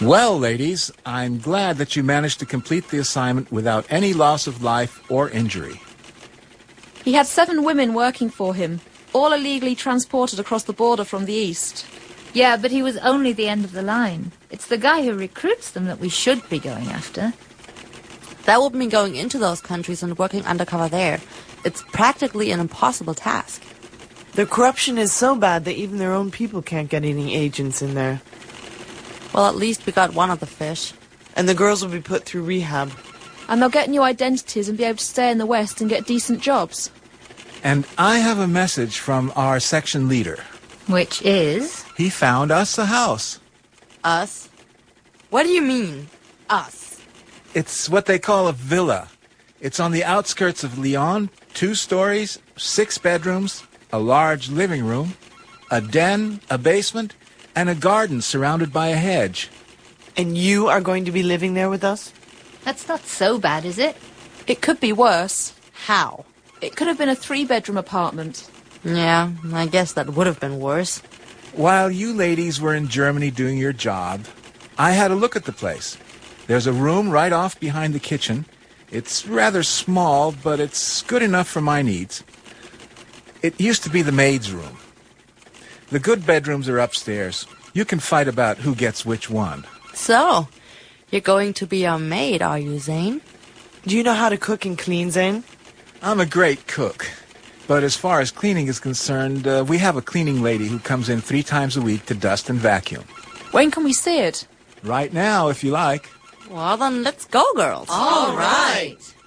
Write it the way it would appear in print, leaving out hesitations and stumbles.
Well, ladies, I'm glad that you managed to complete the assignment without any loss of life or injury. He had 7 women working for him, all illegally transported across the border from the east. Yeah, but he was only the end of the line. It's the guy who recruits them that we should be going after. That would mean going into those countries and working undercover there. It's practically an impossible task. The corruption is so bad that even their own people can't get any agents in there. Well, at least we got one of the fish. And the girls will be put through rehab. And they'll get new identities and be able to stay in the West and get decent jobs. And I have a message from our section leader. Which is? He found us a house. Us? What do you mean, us? It's what they call a villa. It's on the outskirts of Lyon, 2 stories, 6 bedrooms, a large living room, a den, a basement, and a garden surrounded by a hedge. And you are going to be living there with us? That's not so bad, is it? It could be worse. How? It could have been a 3-bedroom apartment. Yeah, I guess that would have been worse. While you ladies were in Germany doing your job, I had a look at the place. There's a room right off behind the kitchen. It's rather small, but it's good enough for my needs. It used to be the maid's room. The good bedrooms are upstairs. You can fight about who gets which one. So, you're going to be our maid, are you, Zane? Do you know how to cook and clean, Zane? I'm a great cook. But as far as cleaning is concerned, we have a cleaning lady who comes in 3 times a week to dust and vacuum. When can we see it? Right now, if you like. Well, then let's go, girls. All right.